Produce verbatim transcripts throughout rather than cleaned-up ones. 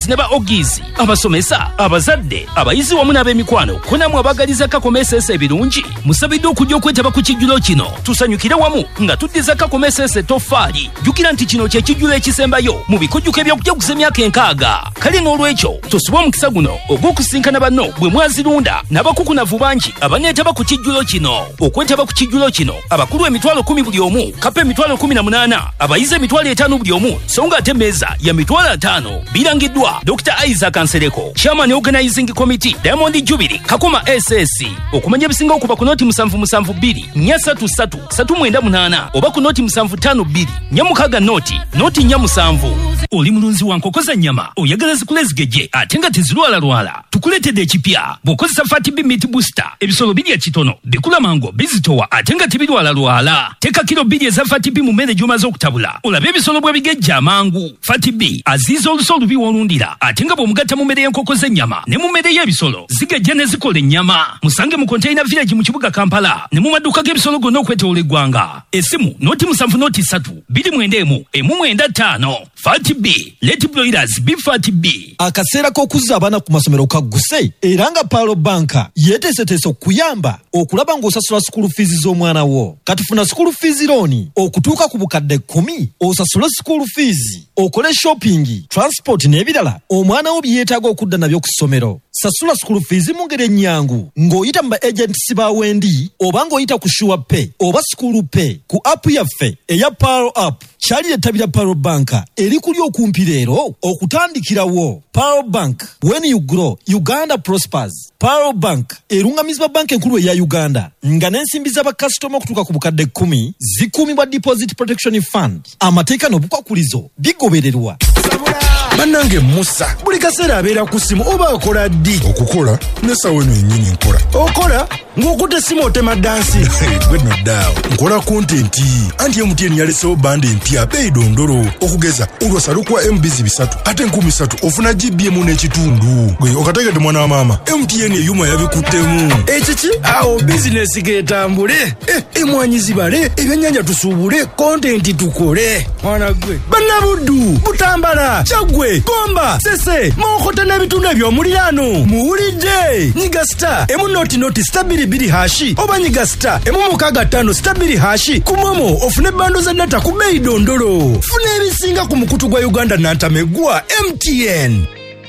August ne ba Ogizi abasomesa abazadde abayizi wamu n'ab'emikwano ko namwe abagaliza kakomesese ebirungi musabidde okujja okwetaba ku kijjulo kino tusanyukire wamu nga tuddiza kakomesese toffaali jjukira nti kino kye kijjulo ekisembayo mu bikujjuko eby'okujaguza emyaka enkaaga kale n'olwekyo tosuba omukisa guno ogw'okusinkana banno bwe mwazirunda n'abakukunavu bangi abaneetaba ku kijjulo kino okwetaba ku kijjulo kino abakulu emitwalo kumi buli omu kapa emitwalo kumi na munaana abayizi emitwalo etaano buli omu so nga ate emmeeza ya mitwalo ataano birangiddwa Doctor Isaac Ansereko Chairman Organizing Committee Diamond Jubilee Kakuma S S okumanya ebisinga okuba ku noti musanvu musanvu bbiri nnya ssatu ssatu ssatu mwenda munaana oba ku noti musanvu ttaano bbiri nnya mukaaga noti noti nnya musanvu oli mulunzi wa nkoko za nnyama oyagala zikule zigejje ate nga tezirwalalwala tukuleetedde ekipya bw'okozesa Fatib Meat Booster ebisolo birya kitono bikula mango bizitowa ate nga tebirwalalwala teka kilo bbiri eza Fatib mu mmere gy'omaze okutabula olabe ebisolo bwe bigejja amangu Fatib aziiza oluso olubi w'olundira ate nga bw'omugatta mu mmere y'enkoko z'ennyama ne mu mmere y'ebisolo zigejja ne zikola ennyama musange mu Container Village mu kibuga Kampala ne mu maduuka g'ebisolo gonna okwetooloola eggwanga essimu noti musanvu noti ssatu bbiri mwenda emu emu mwenda ttaano Fatib Let Broilers Beef Fatib. Akaseera k'okuzza abaana ku masomero kagguse era nga Palo Banka yeeteeseteese okuyamba okulaba ng'osasula school fees z'omwana wo. Katufuna school fees loan okutuuka ku bukadde kkumi osasule school fees okole shopping transport n'ebirala omwana wo bye yeetaaga okudda nabyo ku ssomero. Sasula school fees mu ngeri ennyangu ng'oyita mu ba agents ba Wendi oba ng'oyita ku Sure Pay oba School Pay ku app yaffe eya Palo app kyali ettabira Palo Banka eri kuli okumpi leero okutandikirawo. Palo Bank, when you grow Uganda prospers. Palo Bank erungamizibwa banka enkulu eya Uganda nga n'ensimbi z'abakasitoma okutuuka ku bukadde kkumi zikuumibwa Deposit Protection Fund. Amateeka n'obukwakulizo bigobererwa. Bannange Musa buli kaseera abeera ku ssimu oba akola ddi? Okukola n'essawa eno yennyini nkola. Okola ng'okutte essimu otema dansi. Gwe noddaawo nkola kontenti anti M T N yalesewo bandi empya beeyi dondolo okugeza olwasala okuwa M B bisatu ate enkumi ssatu ofuna G B emu n'ekitundu. Gwe okategedde mwana wa maama M T N eyuma yabikuttemu. Ekiki awo bizinesi geetambule emmwanyi zibale ebyennyanja tusuubule kontenti tukole mwana gwe bannabuddu butambala Chagwe Gomba Sese Mokota n'ebitundu eby'omuliraano muwulidde nyiga star emu noti noti stabili biri hashi oba nyiga star emu mukaaga ttaano stabili hashi ku Momo ofune bando za data ku beeyi dondolo funa ebisinga ku mukutu gwa Uganda n'antamegwa M T N.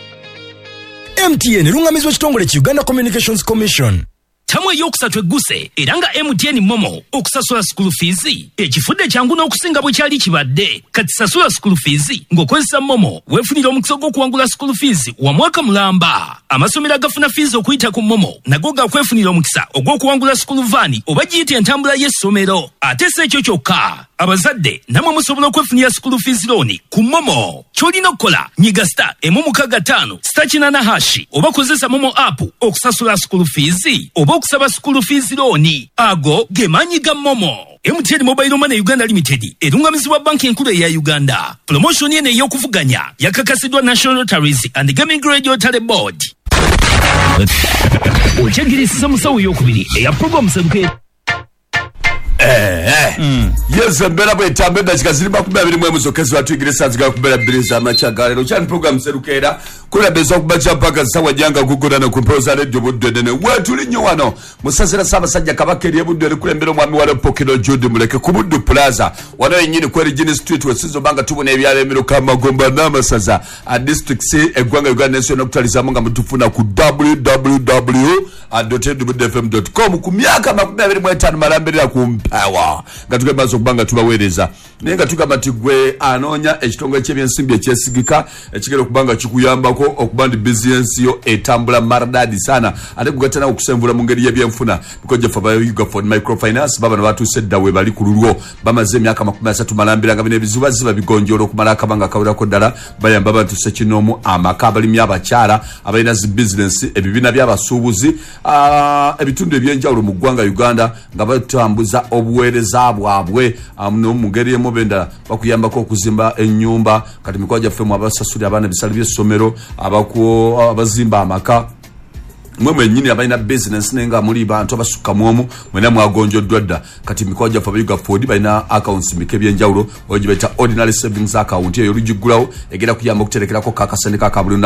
M T N erungamizibwa ekitongole ki Uganda Communications Commission. Tamu eyokusatu egguse era nga M T N Momo okusasula school fees ekifudde kyangu n'okusinga bwe kyali kibadde kati sasula school fees ng'okozesa Momo weefunira omukisa gw'okuwangula school fees wa mwaka mulamba. Amasomero agafuna fees okuyita ku Momo nago gakwefunira omukisa ogw'okuwangula school van oba giyita entambula y'essomero. Ate si ekyo kyokka abazadde namwe musobola okwefunira school fees loan ku Momo. Ky'olina okukola nyiga star emu mukaaga ttaano star kinaana hashi oba kozesa Momo app okusasula school fees oba okusaba school fees loan. Ago ge maanyi ga Momo. M T N Mobile Money Uganda Limited erungamizibwa banki enkulu eya Uganda. Promotion eno ey'okuvuganya yakakasiddwa National Lotteries and Gaming Regulatory Board. Okyagirisiza musawo ey'okubiri eya program seruke Eh eh mm. Yes mbera bwe tambe dakika ziri makumi abiri mu muzokezi watu igirisa nziga kumbera biliza amachagalero cyane program serukera kula bezo kubacha paka sawa janga gugura na kumpoza radio budde ne wetu linyo wano musasira saba sajja kabakeri budde kulembera mwami wale Pokino Jude muleke kubuddu plaza wano yenyini kweri Gini Street wesizo banga tubone ebyale emiro kama gomba namasaza a district C egwanga Uganda National Octaliza munga mutufuna ku w w w dot w f m dot com ku myaka makumi abiri mu etaano malamberera ku mpawa gatuke bazo kubanga tubawereza nenga tukamati gwe anonya ekitongole ky'ebyensimbi ekyesigika ekigero kubanga kikuyambako okubandi business yo etambula maradadi sana ate kugatana okusemvula mu ngeri y'ebyenfuna bikoje fa Yuga for Microfinance baba nabatu sedda we bali kululwo bamaze emyaka makumi asatu malambira nga bine bizuba ziba bigonjoro okumala akabanga kawira ko ddala bayamba abantu sekinomu amaka abalimi abakyala abalina zi business ebibina by'abasuubuzi ebitundu ebyenjawulo mu ggwanga Uganda nga batambuza obuweereza bwabwe no mu ngeri y'emubenda bakuyambako okuzimba ennyumba kati mikwaja femu abasasuli abana bisali by'essomero abako abazimba amaka mwemwe nyini abaina business nenga muri bantu abasuka mwomu mwena mwagonjoddwa dda kati mikwaja fa Yuga Ford baina accounts mikebye njawulo ojibeta ordinary savings account eyo lugigulawo egera kuyamba okuterekerako kakasene kakabulunda